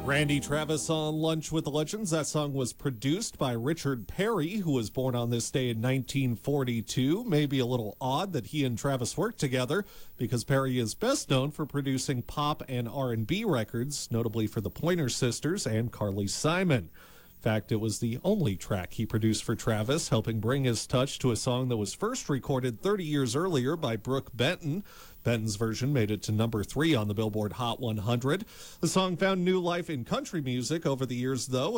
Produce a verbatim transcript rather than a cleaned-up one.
Randy Travis on Lunch with the Legends. That song was produced by Richard Perry, who was born on this day in nineteen forty-two. Maybe a little odd that he and Travis worked together, because Perry is best known for producing pop and R and B records, notably for the Pointer Sisters and Carly Simon. In fact, it was the only track he produced for Travis, helping bring his touch to a song that was first recorded thirty years earlier by Brooke Benton. Benton's version made it to number three on the Billboard Hot one hundred. The song found new life in country music over the years, though,